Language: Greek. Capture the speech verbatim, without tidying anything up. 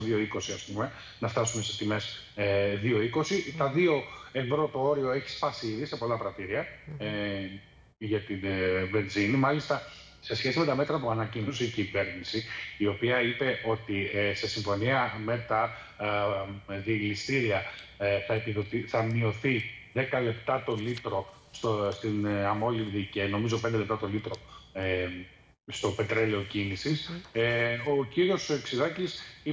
δύο είκοσι, ας πούμε, να φτάσουμε σε τιμές ε, δύο είκοσι. Τα δύο ευρώ το όριο έχει σπάσει ήδη σε πολλά πρατήρια ε, για την ε, βενζίνη. Μάλιστα, σε σχέση με τα μέτρα που ανακοίνωσε η κυβέρνηση, η οποία είπε ότι ε, σε συμφωνία με τα ε, διελιστήρια ε, θα, επιδοθεί, θα μειωθεί δέκα λεπτά το λίτρο στο, στην ε, αμόλυβδη και νομίζω πέντε λεπτά το λίτρο ε, στο πετρέλαιο κίνησης, ε, ο κύριος Ξηδάκης